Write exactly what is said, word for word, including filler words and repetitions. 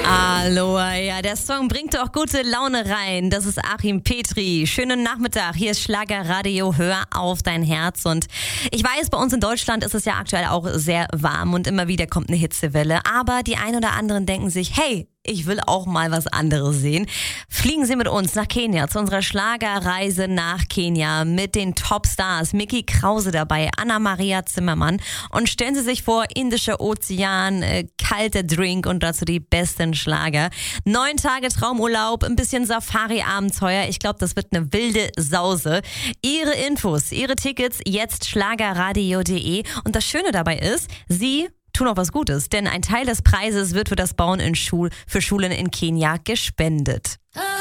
Aloha, ja, der Song bringt auch gute Laune rein. Das ist Achim Petri. Schönen Nachmittag. Hier ist Schlagerradio. Hör auf dein Herz. Und ich weiß, bei uns in Deutschland ist es ja aktuell auch sehr warm und immer wieder kommt eine Hitzewelle. Aber die ein oder anderen denken sich, hey, ich will auch mal was anderes sehen. Fliegen Sie mit uns nach Kenia zu unserer Schlagerreise nach Kenia mit den Topstars. Micky Krause dabei, Anna-Maria Zimmermann. Und stellen Sie sich vor, Indischer Ozean, äh, kalter Drink und dazu die besten Schlager. Neun Tage Traumurlaub, ein bisschen Safari-Abenteuer. Ich glaube, das wird eine wilde Sause. Ihre Infos, Ihre Tickets jetzt schlagerradio punkt de. Und das Schöne dabei ist, Sie tun auch was Gutes, denn ein Teil des Preises wird für das Bauen in Schul- für Schulen in Kenia gespendet.